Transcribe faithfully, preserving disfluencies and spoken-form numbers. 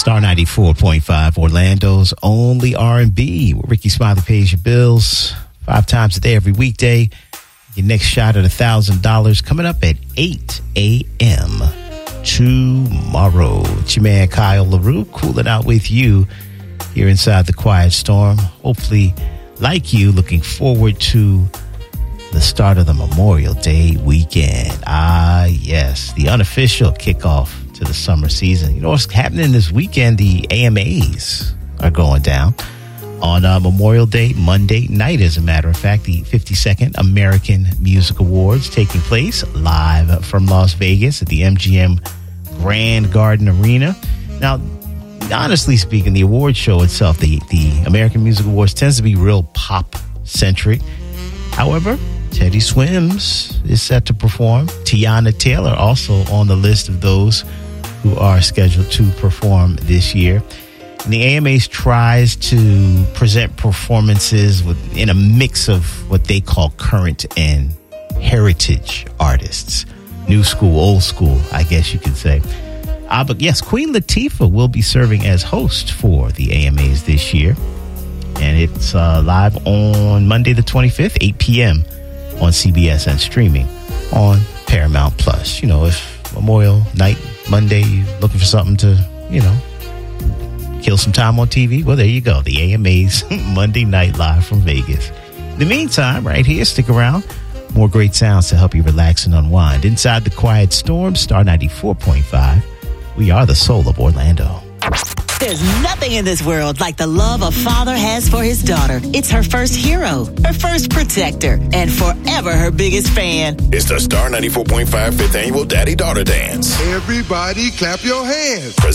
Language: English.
Star ninety-four point five, Orlando's only R and B, where Ricky Smiley pays your bills five times a day every weekday. Your next shot at one thousand dollars coming up at eight a.m. tomorrow. It's your man Kyle LaRue cooling out with you here inside the Quiet Storm. Hopefully, like you, looking forward to the start of the Memorial Day weekend. Ah, yes, the unofficial kickoff to the summer season. You know what's happening this weekend? The A M As are going down on uh, Memorial Day, Monday night, as a matter of fact. The fifty-second American Music Awards taking place live from Las Vegas at the M G M Grand Garden Arena. Now, honestly speaking, the award show itself, the, the American Music Awards, tends to be real pop-centric. However, Teddy Swims is set to perform. Tiana Taylor also on the list of those who are scheduled to perform this year. And the A M As tries to present performances with, in a mix of what they call current and heritage artists. New school, old school, I guess you could say. Uh, but yes, Queen Latifah will be serving as host for the A M As this year. And it's uh, live on Monday the twenty-fifth, eight p.m. on C B S and streaming on Paramount Plus. You know, if Memorial Night, Monday, you're looking for something to, you know, kill some time on T V, well, there you go. The A M As Monday night live from Vegas. In the meantime, right here, stick around. More great sounds to help you relax and unwind. Inside the Quiet Storm, Star ninety-four point five. We are the soul of Orlando. There's nothing in this world like the love a father has for his daughter. It's her first hero, her first protector, and forever her biggest fan. It's the Star ninety-four point five fifth Annual Daddy-Daughter Dance. Everybody clap your hands.